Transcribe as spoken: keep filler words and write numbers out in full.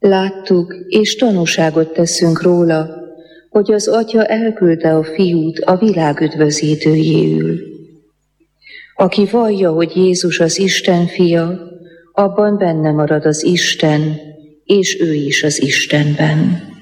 Láttuk, és tanúságot teszünk róla, hogy az Atya elküldte a Fiút a világ üdvözítőjéül. Aki vallja, hogy Jézus az Isten fia, abban benne marad az Isten, és ő is az Istenben.